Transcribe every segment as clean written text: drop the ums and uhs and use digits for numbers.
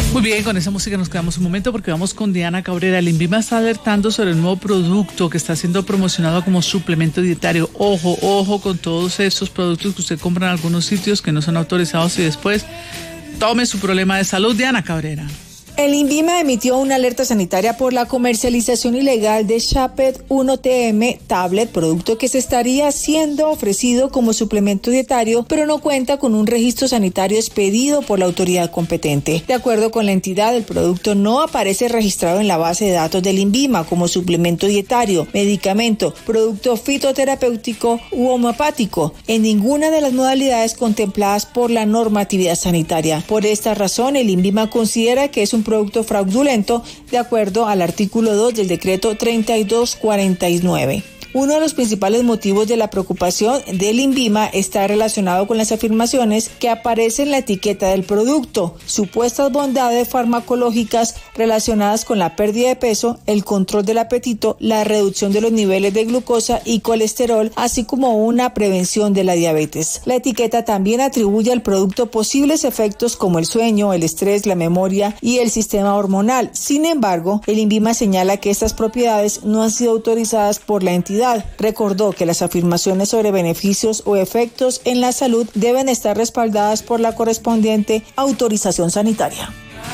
Muy bien, con esa música nos quedamos un momento porque vamos con Diana Cabrera. El INVIMA está alertando sobre el nuevo producto que está siendo promocionado como suplemento dietario. Ojo, ojo con todos esos productos que usted compra en algunos sitios que no son autorizados y después tome su problema de salud. Diana Cabrera. El INVIMA emitió una alerta sanitaria por la comercialización ilegal de Shaped 1TM Tablet, producto que se estaría siendo ofrecido como suplemento dietario, pero no cuenta con un registro sanitario expedido por la autoridad competente. De acuerdo con la entidad, el producto no aparece registrado en la base de datos del INVIMA como suplemento dietario, medicamento, producto fitoterapéutico u homeopático, en ninguna de las modalidades contempladas por la normatividad sanitaria. Por esta razón, el INVIMA considera que es un producto fraudulento de acuerdo al artículo 2 del decreto 3249. Uno de los principales motivos de la preocupación del INVIMA está relacionado con las afirmaciones que aparecen en la etiqueta del producto, supuestas bondades farmacológicas relacionadas con la pérdida de peso, el control del apetito, la reducción de los niveles de glucosa y colesterol, así como una prevención de la diabetes. La etiqueta también atribuye al producto posibles efectos como el sueño, el estrés, la memoria y el sistema hormonal. Sin embargo, el INVIMA señala que estas propiedades no han sido autorizadas por la entidad. Recordó que las afirmaciones sobre beneficios o efectos en la salud deben estar respaldadas por la correspondiente autorización sanitaria.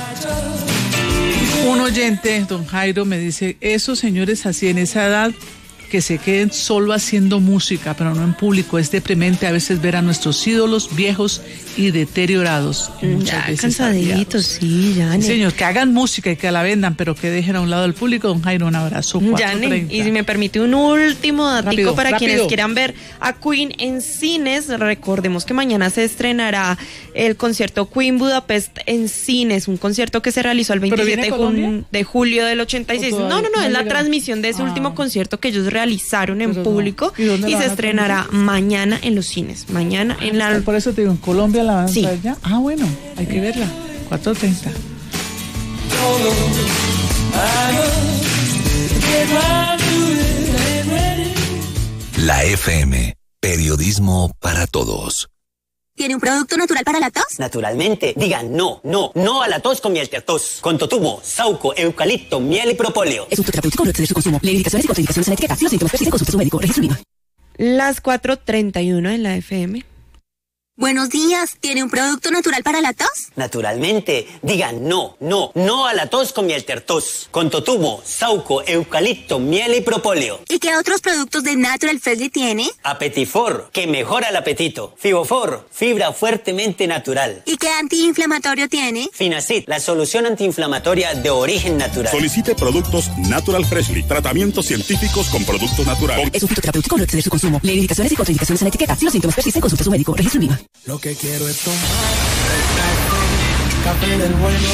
Un oyente, don Jairo, me dice, esos señores así en esa edad que se queden solo haciendo música, pero no en público, es deprimente a veces ver a nuestros ídolos viejos y deteriorados. Y muchas veces cansaditos, sí, ya. Señor, que hagan música y que la vendan, pero que dejen a un lado el público. Don Jairo, un abrazo. 4:30. Y si me permite un último datico para rápido. quienes quieran ver a Queen en cines, recordemos que mañana se estrenará el concierto Queen Budapest en cines, un concierto que se realizó el 27 de julio del 86. No, es la transmisión de ese último concierto que ellos realizaron en público y se estrenará mañana en los cines. Mañana en la... Por eso te digo, en Colombia la van a sí. ya. Ah, bueno, hay que verla. 4:30. La FM, periodismo para todos. ¿Tiene un producto natural para la tos? Naturalmente. Digan no a la tos con Mieltertos. Con totumo, sauco, eucalipto, miel y propóleo. Es un terapéutico, no exceder su consumo. Lee indicaciones y contraindicaciones en la etiqueta. Si los síntomas persisten, consulte a su médico. Registro INVIMA. Las 4:31 en la FM. Buenos días. ¿Tiene un producto natural para la tos? Naturalmente. Digan no a la tos con Mieltertos. Con totumo, sauco, eucalipto, miel y propóleo. ¿Y qué otros productos de Natural Freshly tiene? Apetifor, que mejora el apetito. Fibofor, fibra fuertemente natural. ¿Y qué antiinflamatorio tiene? Finacid, la solución antiinflamatoria de origen natural. Solicite productos Natural Freshly. Tratamientos científicos con productos naturales. Es un fitoterapéutico, no exceder su consumo. Lee indicaciones y contraindicaciones en la etiqueta. Si los síntomas persisten, consulte a su médico. Registro INVIMA. Lo que quiero es tomar café del bueno.